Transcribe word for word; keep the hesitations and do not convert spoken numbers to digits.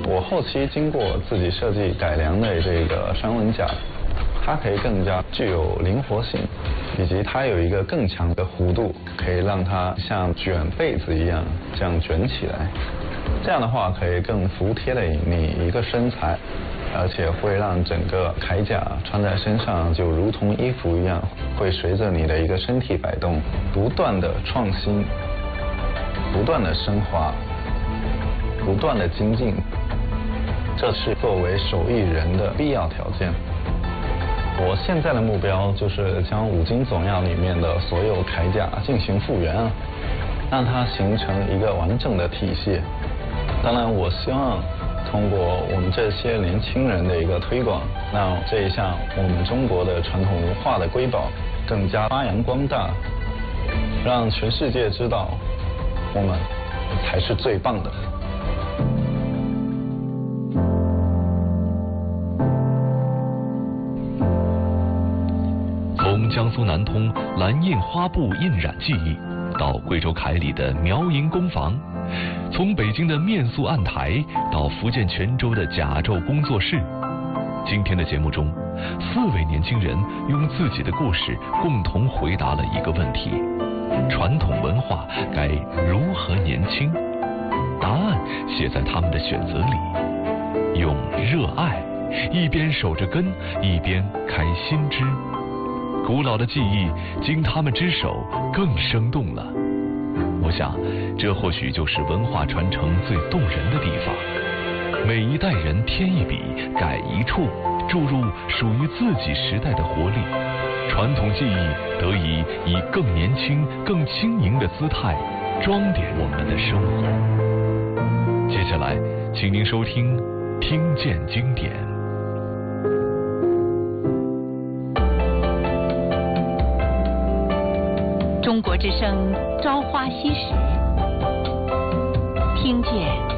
我后期经过自己设计改良的这个双纹甲，它可以更加具有灵活性，以及它有一个更强的弧度，可以让它像卷被子一样这样卷起来。这样的话可以更服帖的你一个身材，而且会让整个铠甲穿在身上就如同衣服一样，会随着你的一个身体摆动，不断的创新，不断的升华，不断的精进。这是作为手艺人的必要条件。我现在的目标就是将五金总样里面的所有铠甲进行复原啊，让它形成一个完整的体系。当然，我希望通过我们这些年轻人的一个推广，让这一项我们中国的传统文化的瑰宝更加发扬光大，让全世界知道我们才是最棒的。 从江苏南通蓝印花布印染技艺，到贵州凯里的苗银工坊，从北京的面塑案台到福建泉州的甲胄工作室。今天的节目中，四位年轻人用自己的故事共同回答了一个问题：传统文化该如何年轻？答案写在他们的选择里，用热爱一边守着根，一边开新枝。古老的记忆经他们之手更生动了。我想，这或许就是文化传承最动人的地方。每一代人添一笔，改一处，注入属于自己时代的活力。传统技艺得以以更年轻、更轻盈的姿态装点我们的生活。接下来，请您收听《听见经典》。 中国之声《朝花夕拾》，听见